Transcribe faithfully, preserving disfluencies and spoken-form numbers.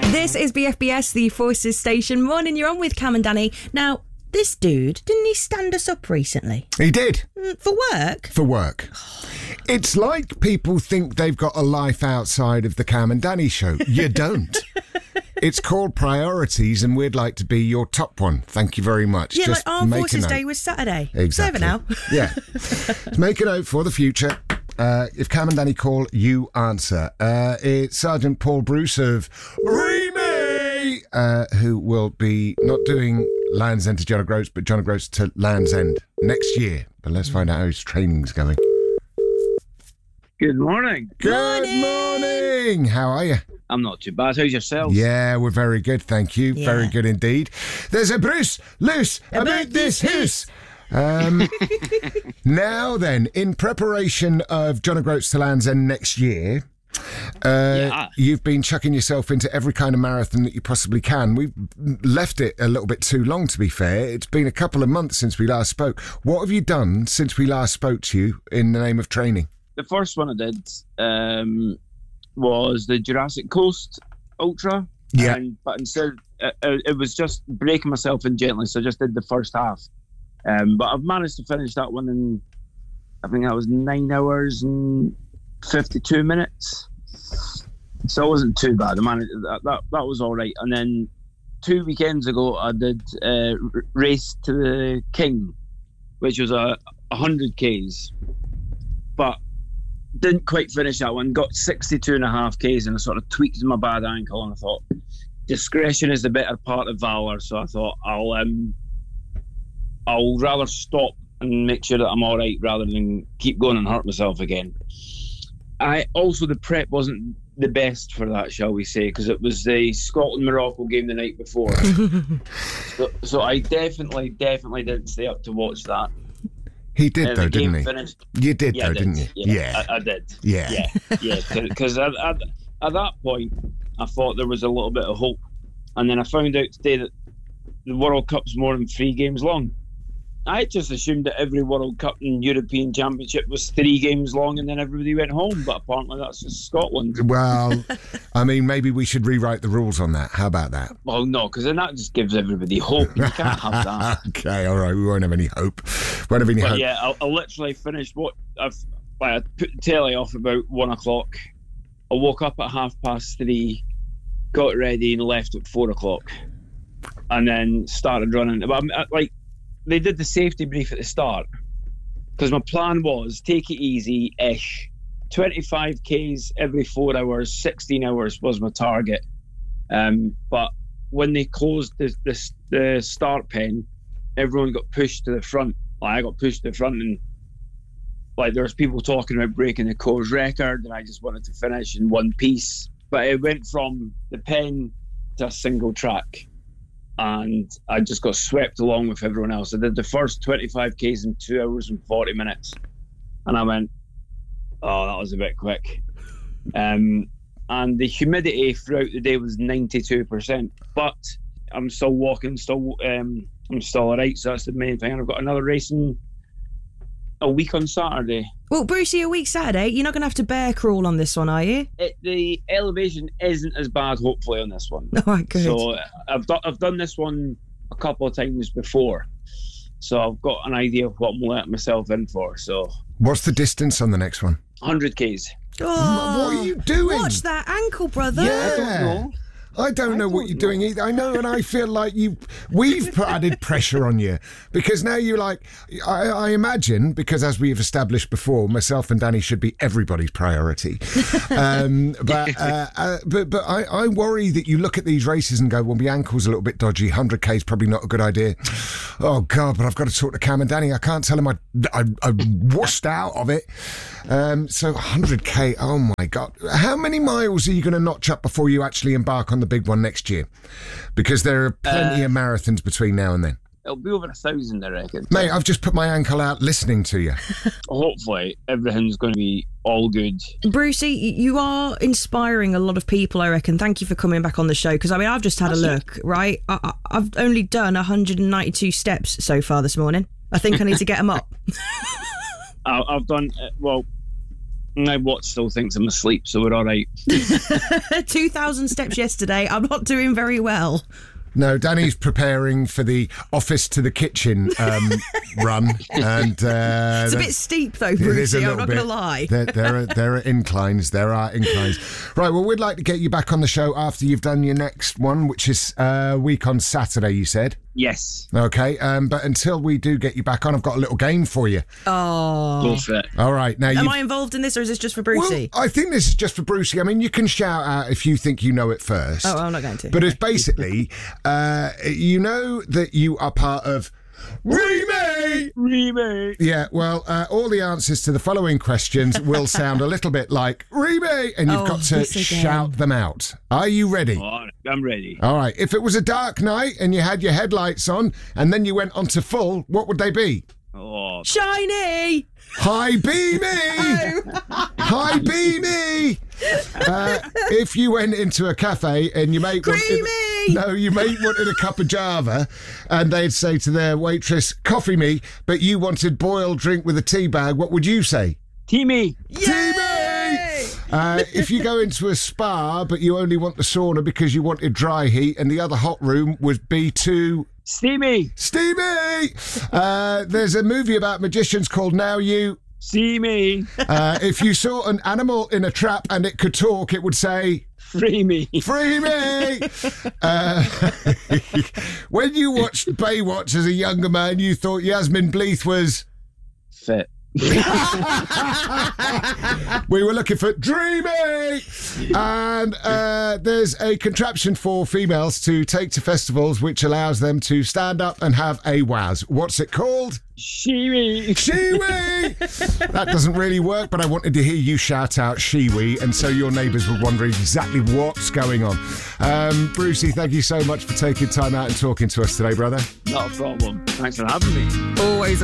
This is B F B S, the Forces Station. Morning, you're on with Cam and Danny. Now, this dude, didn't he stand us up recently? He did. Mm, for work? For work. It's like people think they've got a life outside of the Cam and Danny show. You don't. It's called Priorities, and we'd like to be your top one. Thank you very much. Yeah, Just like Armed make a Forces note. Day was Saturday. Exactly. It's over now. Yeah. Make a note for the future. Uh, if Cam and Danny call, you answer. Uh, it's Sergeant Paul Bruce of Remy, uh, who will be not doing Land's End to John O'Groats, but John O'Groats to Land's End next year. But let's find out how his training's going. Good morning. Good morning. morning. How are you? I'm not too bad. How's yourself? Yeah, we're very good, thank you. Yeah. Very good indeed. There's a Bruce loose about, about this house. Um, now then, in preparation of John O'Groats to Land's End next year, uh, yeah. you've been chucking yourself into every kind of marathon that you possibly can. We've left it a little bit too long, to be fair. It's been a couple of months since we last spoke. What have you done since we last spoke to you in the name of training? The first one I did um, was the Jurassic Coast Ultra. Yeah. And, but instead, uh, it was just breaking myself in gently, so I just did the first half. Um, but I've managed to finish that one in, I think that was nine hours and fifty-two minutes. So it wasn't too bad. I managed, that, that, that was all right. And then two weekends ago, I did a uh, Race to the King, which was a one hundred kays. But didn't quite finish that one. Got sixty-two and a half kays and I sort of tweaked my bad ankle, and I thought discretion is the better part of valour. So I thought I'll um, I'll rather stop and make sure that I'm all right rather than keep going and hurt myself again. I also, the prep wasn't the best for that, shall we say, because it was the Scotland-Morocco game the night before. so, so I definitely, definitely didn't stay up to watch that. He did, Uh, though, the game didn't he? finished. You did, Yeah, I though, did. didn't you? Yeah, Yeah. I, I did. Yeah. Yeah, yeah, because at, at, at that point, I thought there was a little bit of hope. And then I found out today that the World Cup's more than three games long. I just assumed that every World Cup and European Championship was three games long and then everybody went home, but apparently that's just Scotland. Well, I mean, maybe we should rewrite the rules on that. How about that? Well, no, because then that just gives everybody hope. You can't have that. Okay, all right. We won't have any hope. Won't have any But hope. yeah, I, I literally finished what I've. Like, I put the telly off about one o'clock. I woke up at half past three, got ready, and left at four o'clock, and then started running. But I'm, like, they did the safety brief at the start because my plan was take it easy-ish. twenty-five kays every four hours, sixteen hours was my target. Um, but when they closed the, the the start pen, everyone got pushed to the front. Like, I got pushed to the front, and like there was people talking about breaking the course record, and I just wanted to finish in one piece. But it went from the pen to a single track, and I just got swept along with everyone else. I did the first twenty-five kays in two hours and forty minutes, and I went, oh, that was a bit quick. Um, and the humidity throughout the day was ninety-two percent, but I'm still walking, still um, I'm still all right, so that's the main thing. And I've got another race in a week on Saturday. Well, Brucey, a week Saturday, you're not going to have to bear crawl on this one, are you? It, the elevation isn't as bad, hopefully, on this one. All right, good. So I've, do, I've done this one a couple of times before, so I've got an idea of what I'm letting myself in for. So, what's the distance on the next one? one hundred kays. Oh, What are you doing? watch that ankle, brother. Yeah. I don't know. I don't I know what don't you're know. doing either. I know, and I feel like you, we've put added pressure on you because now you're like, I, I imagine, because as we've established before, myself and Danny should be everybody's priority. Um, but uh, uh, but but I, I worry that you look at these races and go, well, my ankle's a little bit dodgy. one hundred k is probably not a good idea. Oh God, but I've got to talk to Cam and Danny. I can't tell them I I, I washed out of it. Um, so one hundred k. Oh my God, how many miles are you going to notch up before you actually embark on the big one next year? Because there are plenty Uh, of marathons between now and then. It'll be over a thousand, I reckon. Mate, I've just put my ankle out listening to you. Hopefully, everything's going to be all good. Brucey, you are inspiring a lot of people, I reckon. Thank you for coming back on the show, because I mean, I've just had a look, right? I, I, I've only done one hundred ninety-two steps so far this morning. I think I need to get them up. I, I've done, uh, well, My watch still thinks I'm asleep, so we're all right. two thousand steps yesterday. I'm not doing very well. No, Danny's preparing for the office to the kitchen um, run, and uh, it's a bit steep though, it is a Brucey. I'm little not bit. going to lie. There, there are there are inclines. There are inclines. Right. Well, we'd like to get you back on the show after you've done your next one, which is uh, week on Saturday. You said. Yes. Okay. Um, but until we do get you back on, I've got a little game for you. Oh. Go for it. All right. Now, am you've- I involved in this, or is this just for Brucey? Well, I think this is just for Brucey. I mean, you can shout out if you think you know it first. Oh, I'm not going to. But it's basically, uh, you know that you are part of Remake! Remake! Yeah, well, uh, all the answers to the following questions will sound a little bit like Remake, and you've Oh, got to this again. shout them out. Are you ready? All right, I'm ready. All right. If it was a dark night and you had your headlights on and then you went onto full, what would they be? Oh, Shiny! High beamy! High beamy! Uh, if you went into a cafe and your mate wanted, Creamy! no, your mate wanted a cup of Java, and they'd say to their waitress, "Coffee me," but you wanted boiled drink with a tea bag, what would you say? Teamy! Yay! Uh, if you go into a spa but you only want the sauna because you wanted dry heat, and the other hot room would be too Steamy! steamy. Uh, there's a movie about magicians called Now You. See me! Uh, if you saw an animal in a trap and it could talk, it would say, Free me! "Free me!" Uh, when you watched Baywatch as a younger man, you thought Yasmin Bleeth was... Fit. We were looking for Dreamy! And uh, there's a contraption for females to take to festivals which allows them to stand up and have a waz. What's it called? Shiwi! Shiwi! That doesn't really work, but I wanted to hear you shout out Shiwi, and so your neighbours would wonder exactly what's going on. Um, Brucey, thank you so much for taking time out and talking to us today, brother. Not a problem. Thanks for having me. Always